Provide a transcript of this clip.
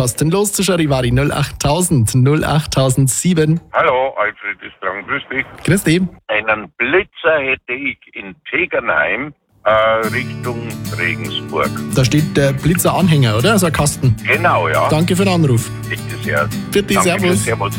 kostenlos zu Charivari 08000 08007. Hallo, Alfred ist dran. Grüß dich. Grüß dich. Einen Blitzer hätte ich in Tegernheim Richtung Regensburg. Da steht der Blitzer-Anhänger, oder? Also ein Kasten. Genau, ja. Danke für den Anruf. Bitte sehr. Bitte, Danke, servus. Servus.